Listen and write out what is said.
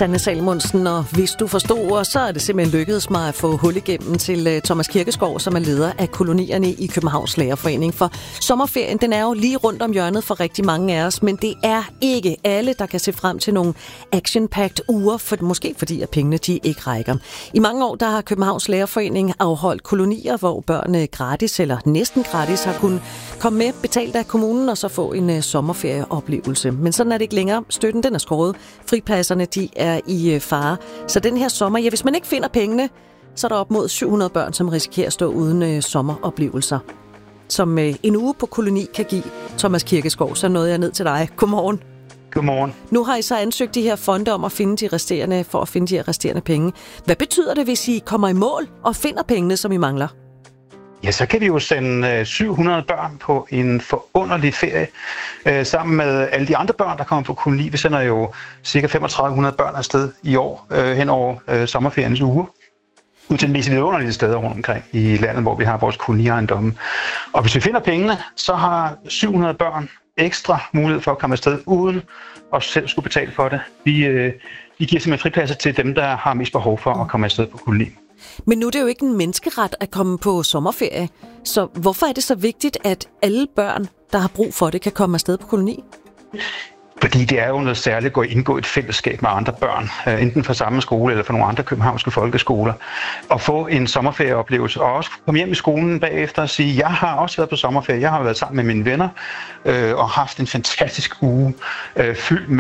Sanne Salmonsen, og hvis du forstår, så er det simpelthen lykkedes mig at få hul igennem til Thomas Kirkeskov, som er leder af kolonierne i Københavns Lærerforening. For sommerferien, den er jo lige rundt om hjørnet for rigtig mange af os, men det er ikke alle, der kan se frem til nogle action-packed uger, måske fordi at pengene de ikke rækker. I mange år, der har Københavns Lærerforening afholdt kolonier, hvor børnene gratis eller næsten gratis har kunnet komme med, betalt af kommunen og så få en sommerferieoplevelse. Men sådan er det ikke længere. Støtten, den er skåret. Fripladserne, de er i fare. Så den her sommer, hvis man ikke finder pengene, så er der op mod 700 børn, som risikerer at stå uden sommeroplevelser. Som en uge på koloni kan give. Thomas Kirkeskov, så nåede jeg ned til dig. Godmorgen. Godmorgen. Nu har I så ansøgt de her fonde om at finde de resterende penge. Hvad betyder det, hvis I kommer i mål og finder pengene, som I mangler? Ja, så kan vi jo sende 700 børn på en forunderlig ferie sammen med alle de andre børn, der kommer på koloni. Vi sender jo ca. 3500 børn afsted i år hen over sommerferiens uge. Ud til de mest vidunderlige steder rundt omkring i landet, hvor vi har vores koloniaejendomme. Og hvis vi finder pengene, så har 700 børn ekstra mulighed for at komme afsted uden at selv skulle betale for det. Vi giver simpelthen fripladser til dem, der har mest behov for at komme afsted på koloni. Men nu er det jo ikke en menneskeret at komme på sommerferie. Så hvorfor er det så vigtigt, at alle børn, der har brug for det, kan komme afsted på koloni? Fordi det er jo noget særligt at indgå et fællesskab med andre børn, enten fra samme skole eller fra nogle andre københavnske folkeskoler, og få en sommerferieoplevelse, og også komme hjem i skolen bagefter og sige, jeg har også været på sommerferie, jeg har været sammen med mine venner og haft en fantastisk uge fyldt